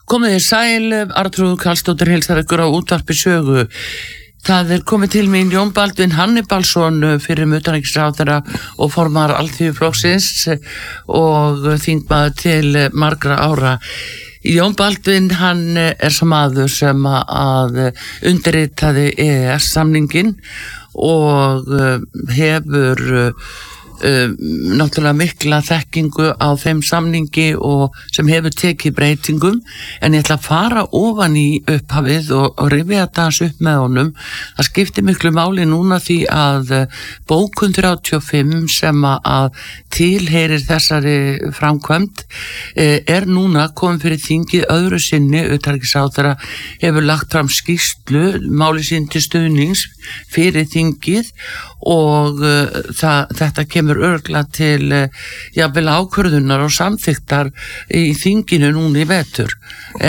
Komið þér sæl, Arnþrúður Karlsdóttir heilsar ykkur á útvarpi Sögu. Það komið til mín Jón Baldvin Hannibalsson fyrir utanríkisráðherra og formaður Alþýðuflokksins og þingmaður til margra ára. Jón Baldvin, hann sá maður sem að undirritaði EES-samningin og hefur náttúrulega mikla þekkingu á þeim samningi og sem hefur tekið breytingum, en ég ætla að fara ofan í upphafið og rifja þetta hans upp með honum. Það skiptir miklu máli núna því að bókun 35 sem að tilheyrir þessari framkvæmd núna komin fyrir þingið öðru sinni. Utanríkisráðherra hefur lagt fram skýrslu máli sín til stuðnings fyrir þingið og þetta kemur örugglega til jafnvel ákvörðunar og samþykktar í þinginu núna í vetur.